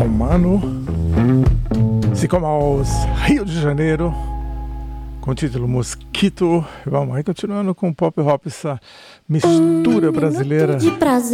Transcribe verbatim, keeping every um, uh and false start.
Romano, Sicomaus, Rio de Janeiro, com o título Mosquito. Vamos aí, continuando com o pop rock, essa mistura brasileira.